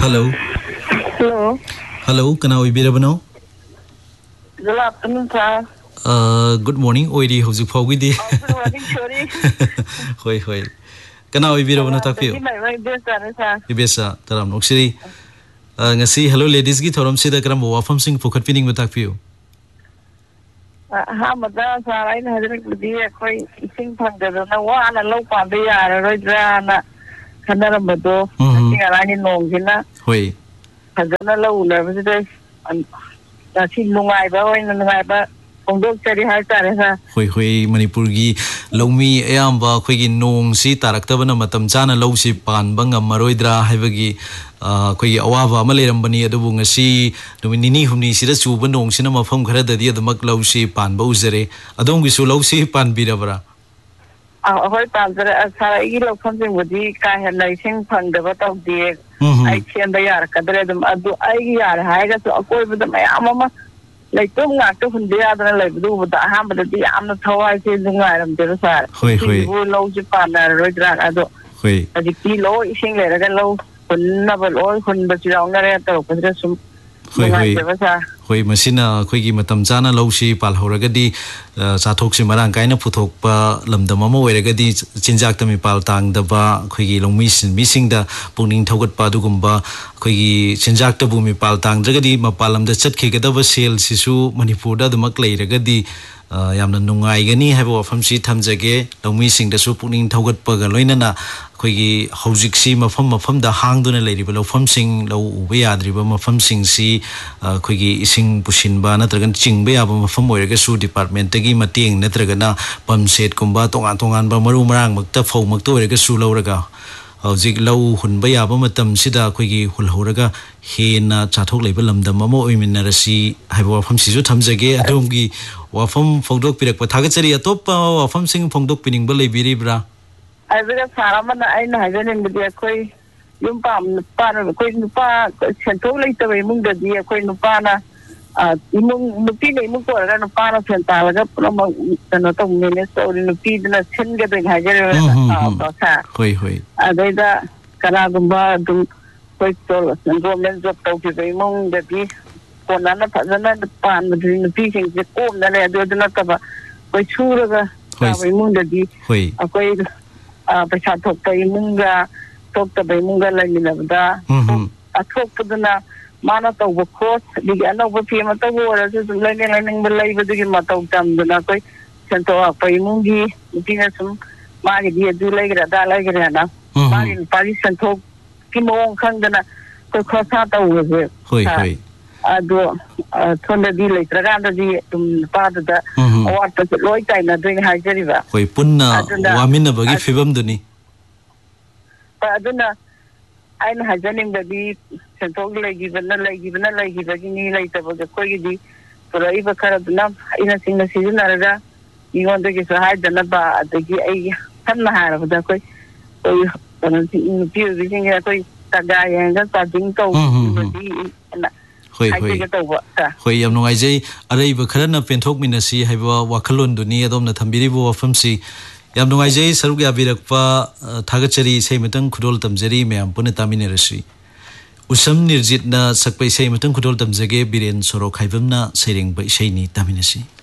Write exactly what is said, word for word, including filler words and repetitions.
hello. Hello. Hello, can I be able Good afternoon, sir. Uh, good morning. Oidi, how's it for with you? Good morning, sorry. Hoi, hoi. Can I be able to talk to you? Ibesa, Taram Oxiri. Ngasi, hello, ladies, get Toram Sida Gram, Wafam Sing for convening with you. Hamada, I had be a quite sing from the one and low on the Rodrana, Canarabado, nothing around in Longina. Hoi. Has done a low level and that's in Lungai in the Naba. Hoi hoi Manipurgi Lomi Ayamba Quigi Nong Si Taraktabana Matamjana Losi Pan Banga Maroidra Havagi Quigi Awava Malerambani Adubunga Si Dominini Humni Sida Subanong Cinema from Karada the other Maklosi Pan Bozere Adongisu Losi Pan Bidabra. I heard as I eat something with the kind of nation from the what of the I can the Yarkadredum Adu Ayar Haga to accord with the Mayama. Like two not to the other like do with the hammer the I'm not how I say the item to the side. Hoi hoi. Low Japan Rodra Hoi. As a kilo is in there again low when never all when but you don't get to some. Hoi hoi. Hoi Masina Quigi Matamjana Losi Palhoragadi Satoxi Marang kind of Putok Lam the Mamo Regadi Chinjaktami Paltang the Ba Quigi Long Mission missing the Puning Togat Padugumba Quigi Chinjakta Bumi Paltang Jagadi Mapalam the Chatkigadava Sale Sisu Manipurda the Maklay Regadi Yamna Nungaigani have a from Shi Tamjage Long Missing the Supuning Togat Pagaloinana Quigi Hosixi Mafam from the Hangduna Lady below from Sing Low Weadriba from Sing Si Quigi Sing Pushinba Natragan Chingbe Abama from Weregasu Department Tagi Mating Netragana Pam Set Kumba Tongan Tongan Bamarumarang Makta Fo Makto Regasu Loraga Zig Low Hunbaya Bamatam Sida Quigi Hulhoraga Hena Chatok Labelam the Mamo Iminarasi Habo from Sisu Tamzage Adongi Wafam Fogdok Pirak Patagari Atopa or from Sing Fogdok Pinning Bale Biribra. I will have Saraman I know I didn't be a quay. Yung pam part of the Queen Pa Centrally the way Munga the Queen Pana Imung Nupina Muko and Pana Santala and not of minutes or in the feed and a chin getting higher. Hoi hoi. They the Karagumba do quite dollars and romance of Tokyo Mung that is for none of the pan between the pieces the home that I do not cover. Quite sure of the Munda D. A quite Pachato Munga. Talk to Munga Laminavada, a talk to the Mana over court, the end of a Piamata war, as is learning the labor to give Mato Tam, the Nakoi, Santo Paimungi, Pinasum, Magi, do like a Dalagrana, Marin Paris and talk Kimo Kangana, Cosata was it. Hoi hoi. I do a Tonda delay, Traganda di part of the water, Loita, doing high river. Hoi Punna, Wamina Bagi Fibam Duni. Aduna I had done the deep Central given like given like given later was a quaggy for a river car enough in a single season. You want to get a high than about at the Samahara of the quay. So you feel visiting a quay guy and just starting to Hoi am no Ij, a river Karana Pentok Minasi have a Wakalun Duni Adom the Tambiribo from sea. Yam no Ij, Saruga Virakpa, Tagachari, Samitan Kudol Tamzeri, Mam Punetaminerashi. Usam Nirjitna, Sakpe Samitan Kudol Tamzage, Birin Sorok Hivamna, sailing by Shani Taminasi.